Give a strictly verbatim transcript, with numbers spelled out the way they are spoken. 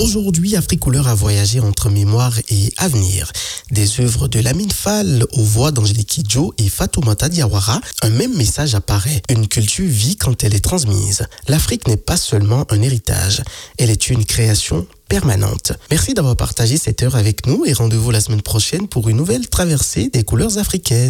Aujourd'hui, Africouleur a voyagé entre mémoire et avenir. Des œuvres de Lamine Fall aux voix d'Angélique Kidjo et Fatoumata Diawara, un même message apparaît. Une culture vit quand elle est transmise. L'Afrique n'est pas seulement un héritage, elle est une création permanente. Merci d'avoir partagé cette heure avec nous et rendez-vous la semaine prochaine pour une nouvelle traversée des couleurs africaines.